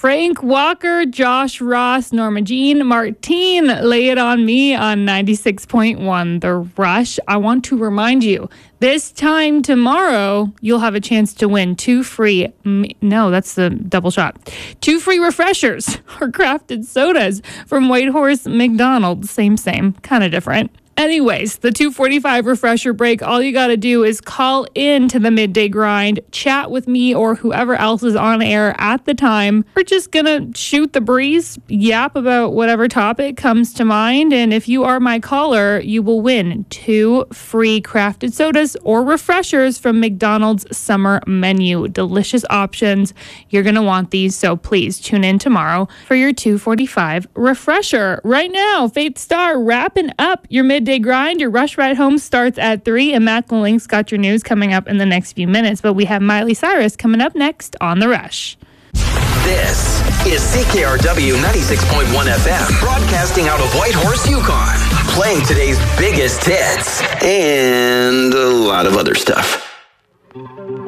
Frank Walker, Josh Ross, Norma Jean, Martine, Lay It On Me on 96.1 The Rush. I want to remind you, this time tomorrow, you'll have a chance to win 2 free, no, that's the double shot, 2 free refreshers or crafted sodas from Whitehorse McDonald's. Same, kind of different. Anyways, the 2:45 refresher break, all you got to do is call in to the Midday Grind, chat with me or whoever else is on air at the time. We're just going to shoot the breeze, yap about whatever topic comes to mind, and if you are my caller, you will win 2 free crafted sodas or refreshers from McDonald's summer menu. Delicious options. You're going to want these, so please tune in tomorrow for your 2:45 refresher. Right now, Faith Star wrapping up your Midday Grind. Your Rush Ride Home starts at 3, and Matt Link's got your news coming up in the next few minutes, but we have Miley Cyrus coming up next on The Rush. This is CKRW 96.1 FM, broadcasting out of Whitehorse, Yukon, playing today's biggest hits and a lot of other stuff.